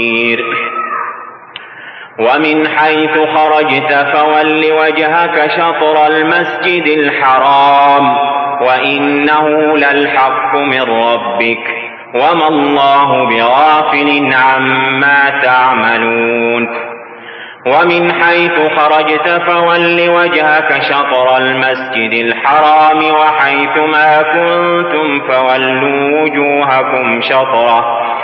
ومن حيث خرجت فول وجهك شطر المسجد الحرام وإنه للحق من ربك وما الله بغافل عما تعملون. ومن حيث خرجت فول وجهك شطر المسجد الحرام وحيث ما كنتم فولوا وجوهكم شطره